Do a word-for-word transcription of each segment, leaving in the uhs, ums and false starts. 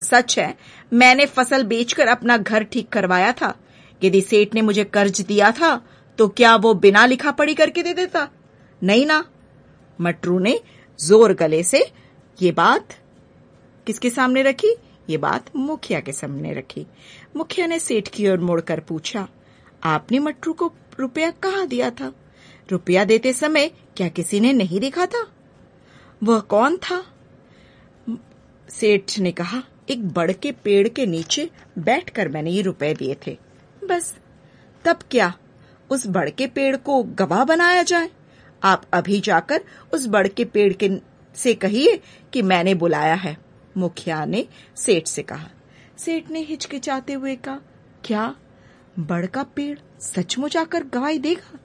सच है, मैंने फसल बेचकर अपना घर ठीक करवाया था। यदि सेठ ने मुझे कर्ज दिया था तो क्या वो बिना लिखा पढ़ी करके दे देता? नहीं ना। मटरू ने जोर गले से ये बात किसके सामने रखी? ये बात मुखिया के सामने रखी। मुखिया ने सेठ की ओर मुड़कर पूछा, आपने मटरू को रुपया कहाँ दिया था? रुपया देते समय क्या किसी ने नहीं देखा था? वह कौन था? सेठ ने कहा, एक बड़ के पेड़ के नीचे बैठकर मैंने ये रुपए दिए थे। बस। तब क्या उस बड़ के पेड़ को गवाह बनाया जाए? आप अभी जाकर उस बड़ के पेड़ के से कहिए कि मैंने बुलाया है, मुखिया ने सेठ से कहा। सेठ ने हिचकिचाते हुए कहा, क्या बड़ का पेड़ सचमुच आकर गवाही देगा?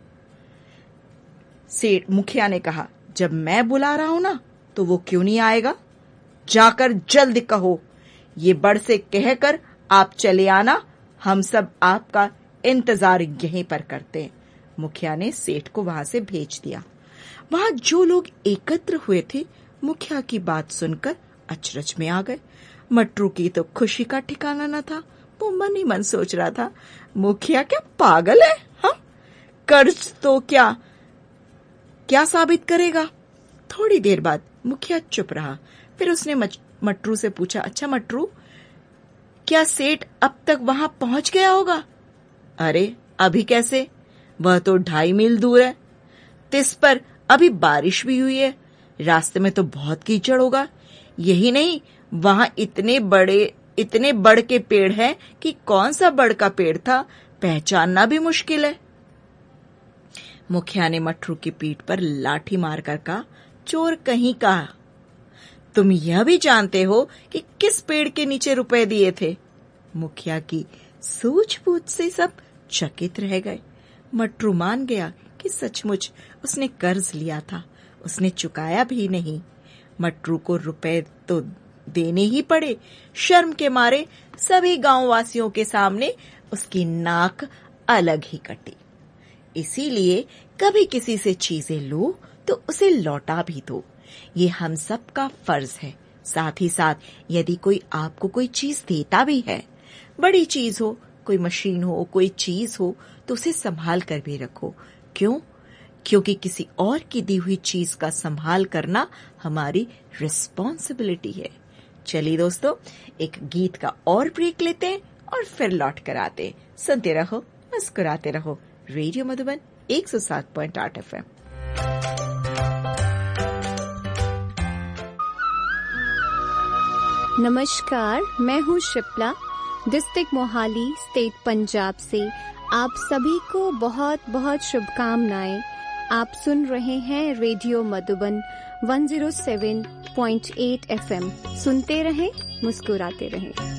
सेठ मुखिया ने कहा, जब मैं बुला रहा हूं ना तो वो क्यों नहीं आएगा? जाकर जल्द कहो, ये बड़ से कहकर आप चले आना, हम सब आपका इंतजार यहीं पर करते हैं। मुखिया ने सेठ को वहां से भेज दिया। वहां जो लोग एकत्र हुए थे मुखिया की बात सुनकर अचरज में आ गए। मटरू की तो खुशी का ठिकाना न था। वो मन ही मन सोच रहा था, मुखिया क्या पागल है? हाँ, कर्ज तो क्या क्या साबित करेगा? थोड़ी देर बाद मुखिया चुप रहा। फिर उसने मटरू से पूछा, अच्छा मटरू, क्या सेठ अब तक वहां पहुंच गया होगा? अरे अभी कैसे, वह तो ढाई मील दूर है। तिस पर अभी बारिश भी हुई है, रास्ते में तो बहुत कीचड़ होगा। यही नहीं, वहां इतने बड़े इतने बड़ के पेड़ हैं कि कौन सा बड़ का पेड़ था पहचानना भी मुश्किल है। मुखिया ने मटरू की पीठ पर लाठी मारकर कहा, चोर कहीं का, तुम यह भी जानते हो कि किस पेड़ के नीचे रुपए दिए थे? मुखिया की सूझबूझ से सब चकित रह गए। मटरू मान गया कि सचमुच उसने कर्ज लिया था, उसने चुकाया भी नहीं। मटरू को रुपए तो देने ही पड़े। शर्म के मारे सभी गांववासियों के सामने उसकी नाक अलग ही कटी। इसीलिए कभी किसी से चीजें लो तो उसे लौटा भी दो, ये हम सब का फर्ज है। साथ ही साथ यदि कोई आपको कोई चीज देता भी है, बड़ी चीज हो, कोई मशीन हो, कोई चीज हो, तो उसे संभाल कर भी रखो। क्यों? क्योंकि किसी और की दी हुई चीज का संभाल करना हमारी रिस्पॉन्सिबिलिटी है। चलिए दोस्तों, एक गीत का और ब्रेक लेते हैं और फिर लौट कर आते हैं। सुनते रहो, मुस्कुराते रहो। रेडियो मधुबन एक सौ सात पॉइंट आठ एफ एम। नमस्कार, मैं हूँ शिप्ला, डिस्ट्रिक्ट मोहाली, स्टेट पंजाब से। आप सभी को बहुत बहुत शुभकामनाएं। आप सुन रहे हैं रेडियो मधुबन एक सौ सात पॉइंट आठ एफ एम। सुनते रहें, मुस्कुराते रहें।